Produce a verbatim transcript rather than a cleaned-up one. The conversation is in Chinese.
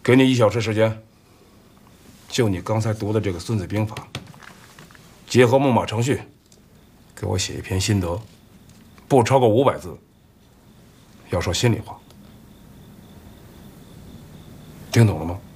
给你一小时时间，就你刚才读的这个《孙子兵法》，结合木马程序，给我写一篇心得，不超过五百字。要说心里话，听懂了吗？